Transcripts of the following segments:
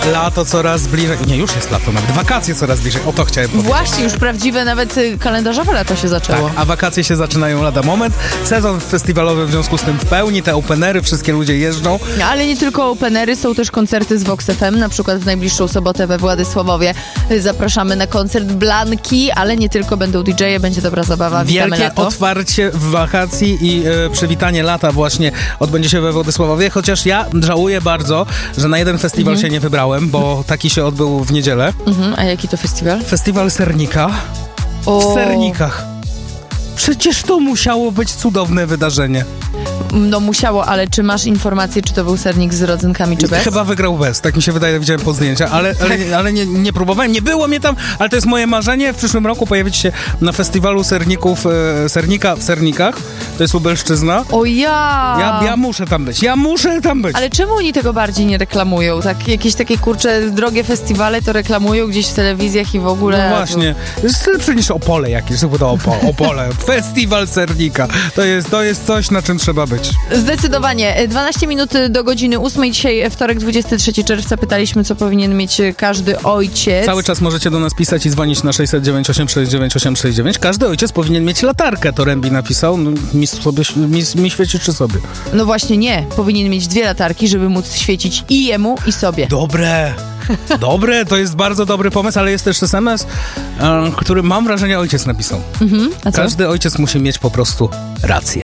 Lato coraz bliżej. Nie, już jest lato, nawet wakacje coraz bliżej. O to chciałem powiedzieć. Właśnie, już prawdziwe, nawet kalendarzowe lato się zaczęło. Tak, a wakacje się zaczynają lada moment. Sezon festiwalowy w związku z tym w pełni, te openery, wszystkie ludzie jeżdżą. Ale nie tylko openery, są też koncerty z Vox FM, na przykład w najbliższą sobotę we Władysławowie zapraszamy na koncert Blanki, ale nie tylko, będą DJ-e, będzie dobra zabawa. Witamy Wielkie lato. otwarcie w wakacji i przywitanie lata właśnie odbędzie się we Władysławowie, chociaż ja żałuję bardzo, że na jeden festiwal się nie wybrałem, bo taki się odbył w niedzielę. A jaki to festiwal? Festiwal Sernika w Sernikach. Przecież to musiało być cudowne wydarzenie. No musiało, ale czy masz informację, czy to był sernik z rodzynkami, czy bez? Chyba wygrał bez, tak mi się wydaje, widziałem po zdjęcia, ale nie próbowałem, nie było mnie tam, ale to jest moje marzenie, w przyszłym roku pojawić się na festiwalu serników, Sernika w Sernikach, to jest Lubelszczyzna. O ja! Ja muszę tam być. Ale czemu oni tego bardziej nie reklamują? Tak, jakieś takie, kurcze, drogie festiwale to reklamują gdzieś w telewizjach i w ogóle... No właśnie, jest lepsze niż Opole jakieś, to Opole, festiwal Sernika, to jest coś, na czym trzeba być. Zdecydowanie. 12 minut do godziny 8. Dzisiaj wtorek, 23 czerwca. Pytaliśmy, co powinien mieć każdy ojciec. Cały czas możecie do nas pisać i dzwonić na 609 869 869. Każdy ojciec powinien mieć latarkę, to Rębi napisał. No, mi świeci czy sobie? No właśnie nie. Powinien mieć 2 latarki, żeby móc świecić i jemu, i sobie. Dobre, to jest bardzo dobry pomysł, ale jest też SMS, który mam wrażenie ojciec napisał. A co? Każdy ojciec musi mieć po prostu rację.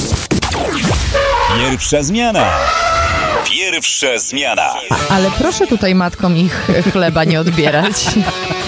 Pierwsza zmiana. Pierwsza zmiana. Ale proszę tutaj matkom ich chleba nie odbierać.